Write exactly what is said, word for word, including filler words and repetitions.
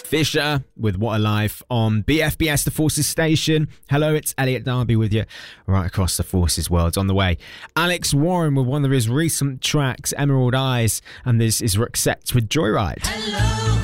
Fisher with What a Life on B F B S, the Forces Station. Hello, it's Elliot Darby with you right across the Forces world. On the way, Alex Warren with one of his recent tracks, Emerald Eyes, and this is Roxette with Joyride. Hello.